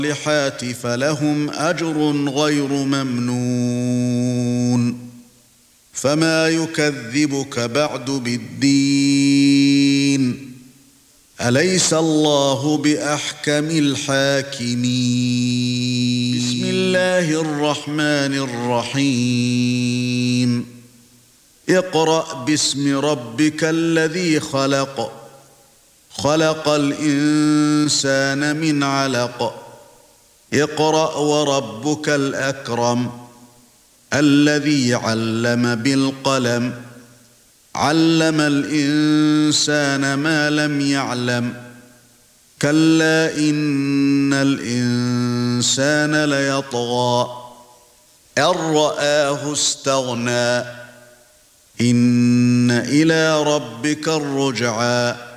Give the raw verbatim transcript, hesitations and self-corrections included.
الصالحات فلهم أجر غير ممنون فما يكذبك بعد بالدين أليس الله بأحكم الحاكمين بسم الله الرحمن الرحيم اقرأ باسم ربك الذي خلق خلق الإنسان من علق اقرأ وربك الأكرم الذي علم بالقلم علم الإنسان ما لم يعلم كلا إن الإنسان ليطغى أن رآه استغنى إن إلى ربك الرجعى